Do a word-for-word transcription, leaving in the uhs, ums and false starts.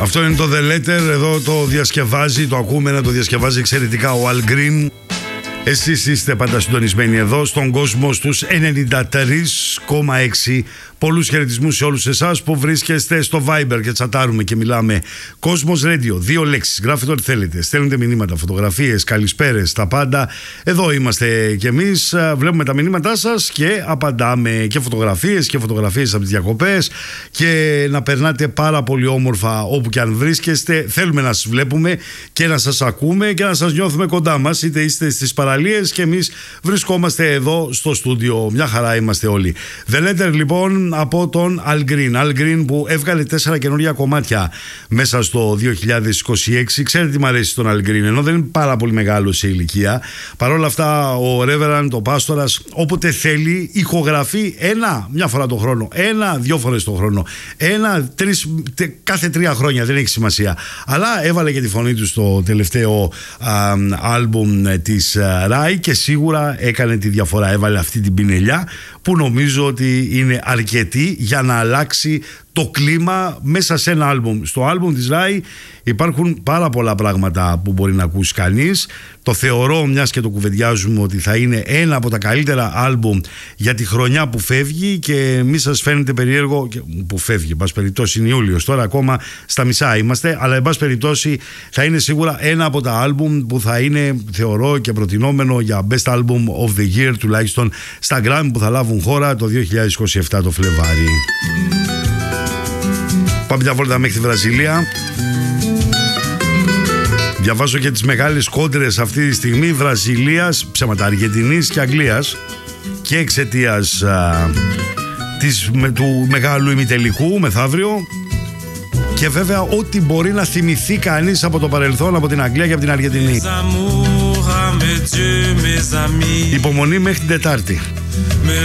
Αυτό είναι το The Letter. Εδώ το διασκευάζει, το ακούμε να το διασκευάζει εξαιρετικά ο Al Green. Εσείς είστε πάντα συντονισμένοι εδώ στον κόσμο στους ενενήντα τρία κόμμα έξι. Πολλούς χαιρετισμούς σε όλους εσάς που βρίσκεστε στο Viber και τσατάρουμε και μιλάμε. Κόσμος Radio, δύο λέξεις, γράφετε ό,τι θέλετε. Στέλνετε μηνύματα, φωτογραφίες, καλησπέρες, τα πάντα. Εδώ είμαστε κι εμείς, βλέπουμε τα μηνύματά σας και απαντάμε. Και φωτογραφίες και φωτογραφίες από τις διακοπές. Και να περνάτε πάρα πολύ όμορφα όπου και αν βρίσκεστε. Θέλουμε να σας βλέπουμε και να σας ακούμε και να σας νιώθουμε κοντά μας. Είτε είστε στις παραλίες και εμείς βρισκόμαστε εδώ στο στούντιο. Μια χαρά είμαστε όλοι. The Letter λοιπόν από τον Al Green. Al Green που έβγαλε τέσσερα καινούργια κομμάτια μέσα στο δύο χιλιάδες είκοσι έξι. Ξέρετε τι μου αρέσει τον Al Green, ενώ δεν είναι πάρα πολύ μεγάλο σε ηλικία. Παρ' όλα αυτά ο Reverend, ο Πάστορας, όποτε θέλει ηχογραφεί ένα, μια φορά το χρόνο, ένα, δύο φορές το χρόνο, ένα, τρεις, τε, κάθε τρία χρόνια, δεν έχει σημασία. Αλλά έβαλε και τη φωνή του στο τελευταίο α, άλμπουμ της Rai και σίγουρα έκανε τη διαφορά. Έβαλε αυτή την πινελιά που νομίζω ότι είναι αρκετή για να αλλάξει το κλίμα μέσα σε ένα άλμπουμ. Στο άλμπουμ της Rai υπάρχουν πάρα πολλά πράγματα που μπορεί να ακούσει κανείς. Το θεωρώ, μιας και το κουβεντιάζουμε, ότι θα είναι ένα από τα καλύτερα άλμπουμ για τη χρονιά που φεύγει και μη σας φαίνεται περίεργο που φεύγει. Εν πάση περιπτώσει είναι Ιούλιος, τώρα ακόμα στα μισά είμαστε, αλλά εν πάση περιπτώσει θα είναι σίγουρα ένα από τα άλμπουμ που θα είναι, θεωρώ, και προτινόμενο για Best Album of the Year, τουλάχιστον στα Grammy που θα λάβουν χώρα το δύο χιλιάδες είκοσι επτά το Φλεβάρι. Πάμε μια βόλτα μέχρι τη Βραζιλία. Διαβάζω και τις μεγάλες κόντρες αυτή τη στιγμή Βραζιλίας, ψέματα, Αργεντινής και Αγγλίας, και εξαιτίας α, της, με, του μεγάλου ημιτελικού μεθαύριο, και βέβαια ό,τι μπορεί να θυμηθεί κανείς από το παρελθόν, από την Αγγλία και από την Αργεντινή. Υπομονή μέχρι την Τετάρτη.